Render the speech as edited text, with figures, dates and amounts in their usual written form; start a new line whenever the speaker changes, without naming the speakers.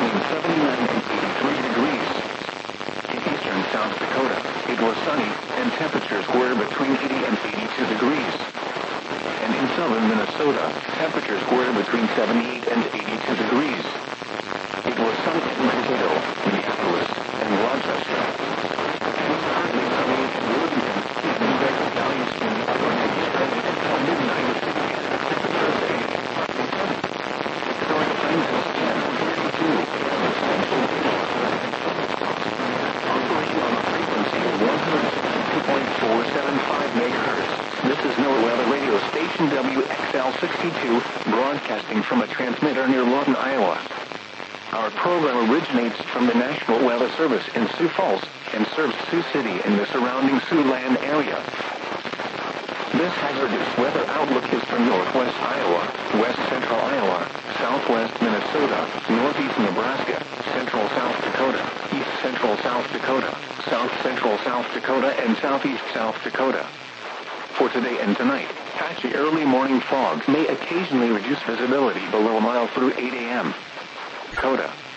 between 79 and 83 degrees. In eastern South Dakota, it was sunny, and temperatures were between 80 and 82 degrees. And in southern Minnesota, temperatures were between 78 and 82 degrees. It was sunny in Mankato, Minneapolis, and Rochester. It was partly sunny in Worthington, Keaton, Bear, Galveston, Fredericksburg, until midnight Thursday, partly sunny. The current time is 10:32. Operating on a frequency of 162.475 megahertz. This is NOAA Weather Radio Station WXL62, broadcasting from a transmitter near Lawton, Iowa. Our program originates from the National Weather Service in Sioux Falls and serves Sioux City and the surrounding Siouxland area. This hazardous weather outlook is for northwest Iowa, west central Iowa, southwest Minnesota, northeast Nebraska, central South Dakota, east central South Dakota, south central South Dakota, and southeast South Dakota. For today and tonight, patchy early morning fog may occasionally reduce visibility below a mile through 8 a.m. Dakota.